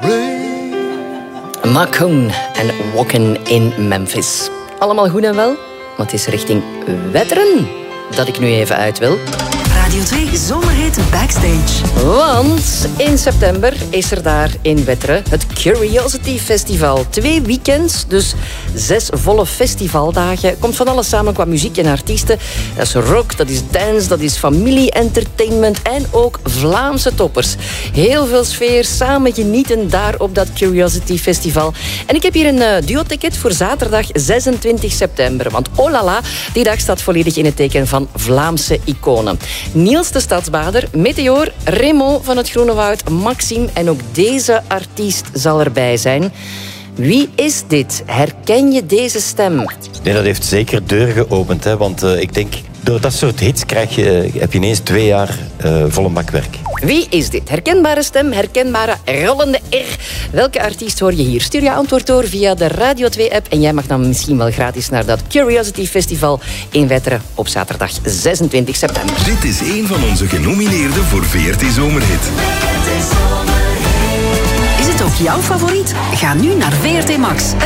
Macoon en Walkin' in Memphis. Allemaal goed en wel, maar het is richting Wetteren dat ik nu even uit wil. Radio 2 Zomerhit Backstage. Want in september is er daar in Wetteren het Curiosity Festival. 2 weekends, dus 6 volle festivaldagen. Komt van alles samen qua muziek en artiesten. Dat is rock, dat is dance, dat is familie-entertainment en ook Vlaamse toppers. Heel veel sfeer, samen genieten daar op dat Curiosity Festival. En ik heb hier een duo-ticket voor zaterdag 26 september. Want oh la la, die dag staat volledig in het teken van Vlaamse iconen. Niels de Stadsbader, Meteor, Raymond van het Groene Woud, Maxime en ook deze artiest zal erbij zijn. Wie is dit? Herken je deze stem? Nee, dat heeft zeker deuren geopend. Hè, want ik denk, door dat soort hits heb je ineens 2 jaar volle bakwerk. Wie is dit? Herkenbare stem, herkenbare rollende R. Welke artiest hoor je hier? Stuur je antwoord door via de Radio 2-app. En jij mag dan misschien wel gratis naar dat Curiosity Festival in Wetteren op zaterdag 26 september. Dit is een van onze genomineerden voor VRT Zomerhit. Is het ook jouw favoriet? Ga nu naar VRT Max.